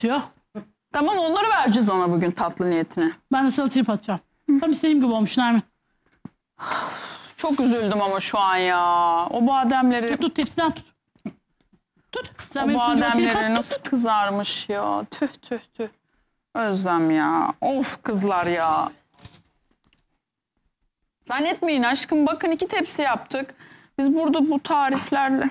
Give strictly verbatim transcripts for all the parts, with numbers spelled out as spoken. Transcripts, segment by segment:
Diyor. Tamam, onları vereceğiz ona bugün tatlı niyetine. Ben de sana trip atacağım. Tam istediğim gibi olmuş Nermin. Çok üzüldüm ama şu an ya. O bademleri... Tut tut tepsiden tut. Tut. Sen O benim sunucuma trip bademleri at. nasıl kızarmış ya. Tüh tüh tüh. Özlem ya. Of kızlar ya. Zannetmeyin aşkım, bakın iki tepsi yaptık. Biz burada bu tariflerle.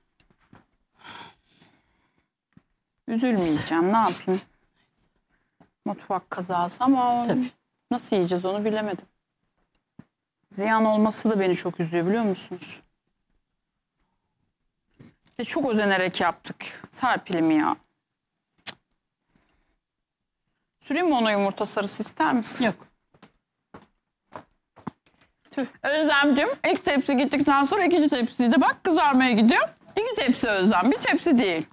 Üzülmeyeceğim, ne yapayım. Mutfak kazası ama Tabii. nasıl yiyeceğiz onu bilemedim. Ziyan olması da beni çok üzüyor, biliyor musunuz? Ve çok özenerek yaptık. Serpil'im ya. Süreyim mi ona yumurta sarısı, ister misin? Yok. Tüh. Özlemcim, ilk tepsi gittikten sonra ikinci tepsiyi de bak kızarmaya gidiyor. İki tepsi Özlem, bir tepsi değil.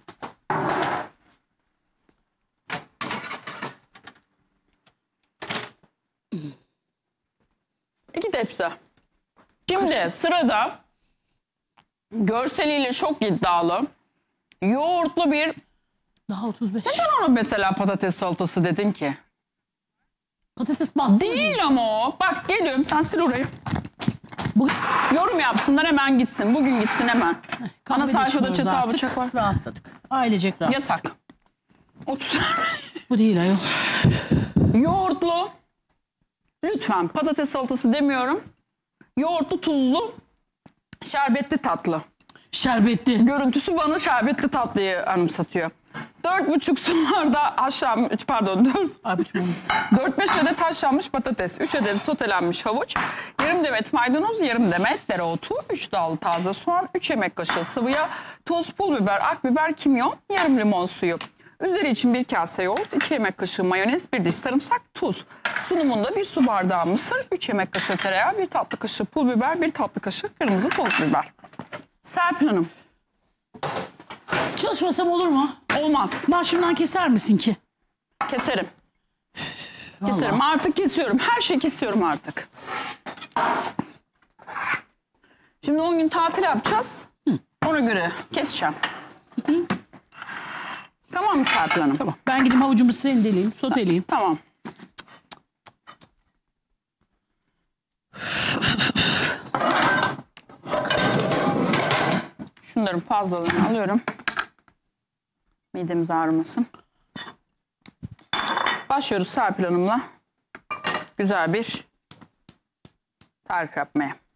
İki tepsi. Şimdi sırada görseliyle çok iddialı, yoğurtlu bir... Daha otuz beş. Neden ona mesela patates salatası dedin ki? Patates bastı. Değil ama o. Bak geliyorum, sen sil orayı. Bu... Yorum yapsınlar, hemen gitsin. Bugün gitsin hemen. Ana sayfada çatal bıçak var. Rahatladık. Ailecek rahat. Yasak. Otur. Bu değil ayol. Yoğurtlu. Lütfen patates salatası demiyorum. Yoğurtlu, tuzlu, şerbetli tatlı. Şerbetli. Görüntüsü bana şerbetli tatlıyı anımsatıyor. Dört buçuk su bardağı haşlanmış, pardon dört, Abi, dört beş adet haşlanmış patates, üç adet sotelenmiş havuç, yarım demet maydanoz, yarım demet dereotu, üç dal taze soğan, üç yemek kaşığı sıvı yağ, tuz, pul biber, akbiber, kimyon, yarım limon suyu. Üzeri için bir kase yoğurt, iki yemek kaşığı mayonez, bir diş sarımsak, tuz. Sunumunda bir su bardağı mısır, üç yemek kaşığı tereyağı, bir tatlı kaşığı pul biber, bir tatlı kaşığı kırmızı toz biber. Serpil Hanım. çalışmasam olur mu? Olmaz. Maaşımdan keser misin ki? Keserim. Keserim. Artık kesiyorum. Her şeyi kesiyorum artık. Şimdi on gün tatil yapacağız. Hı. Ona göre keseceğim. Hı. Tamam mı Serpil Hanım? Tamam. Ben gideyim havucumu rendeleyeyim, soteleyeyim. Tamam. Şunların fazlalığını alıyorum. Midemiz ağrımasın. Başlıyoruz Serpil Hanım'la güzel bir tarif yapmaya.